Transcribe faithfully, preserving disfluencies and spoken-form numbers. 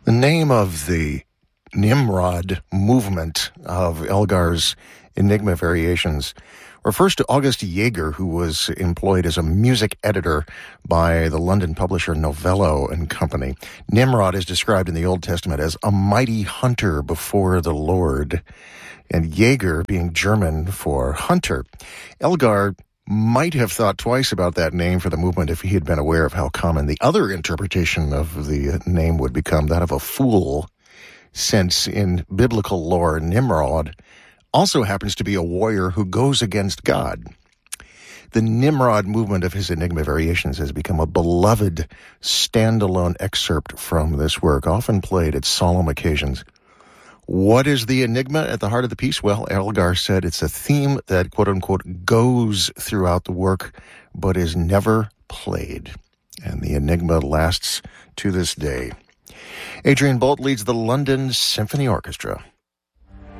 The name of the Nimrod movement of Elgar's Enigma Variations refers to August Jaeger, who was employed as a music editor by the London publisher Novello and Company. Nimrod is described in the Old Testament as a mighty hunter before the Lord, and Jaeger being German for hunter. Elgar might have thought twice about that name for the movement if he had been aware of how common the other interpretation of the name would become, that of a fool, since in biblical lore, Nimrod also happens to be a warrior who goes against God. The Nimrod movement of his Enigma Variations has become a beloved standalone excerpt from this work, often played at solemn occasions. What is the enigma at the heart of the piece? Well, Elgar said it's a theme that, quote-unquote, goes throughout the work, but is never played. And the enigma lasts to this day. Adrian Bolt leads the London Symphony Orchestra.